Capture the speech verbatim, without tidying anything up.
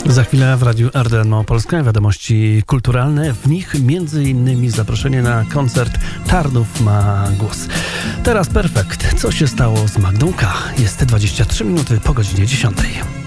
Za chwilę w Radiu R D N Małopolska wiadomości kulturalne. W nich między innymi zaproszenie na koncert Tarnów ma głos. Teraz perfekt. Co się stało z Magdą K? Jest dwadzieścia trzy minuty po godzinie dziesiątej.